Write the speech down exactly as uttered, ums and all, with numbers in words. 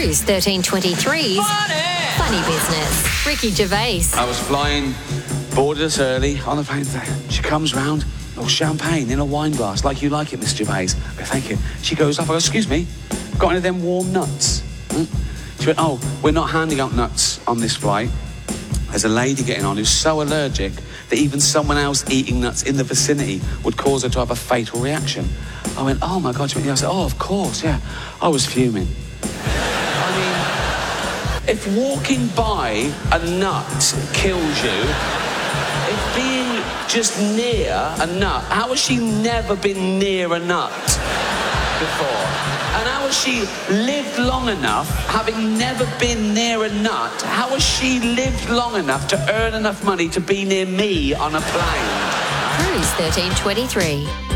Cruise thirteen twenty-three's Funny. Funny Business. Ricky Gervais. I was flying, boarded us early on the plane. She comes round, all champagne in a wine glass, like you like it, Miss Gervais. I go, thank you. She goes up, I go, excuse me, got any of them warm nuts? Hmm? She went, oh, we're not handing out nuts on this flight. There's a lady getting on who's so allergic that even someone else eating nuts in the vicinity would cause her to have a fatal reaction. I went, oh my God. She went, yeah. I said, oh, of course, yeah. I was fuming. I mean, if walking by a nut kills you, if being just near a nut, how has she never been near a nut before? And how has she lived long enough, having never been near a nut, how has she lived long enough to earn enough money to be near me on a plane? Cruise thirteen twenty-three.